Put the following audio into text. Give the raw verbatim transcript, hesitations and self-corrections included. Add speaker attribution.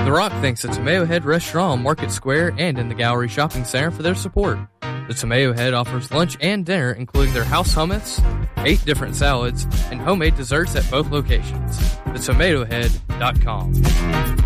Speaker 1: The Rock thanks the Tomato Head Restaurant on Market Square and in the Gallery Shopping Center for their support. The Tomato Head offers lunch and dinner, including their house hummus, eight different salads, and homemade desserts at both locations. the tomato head dot com.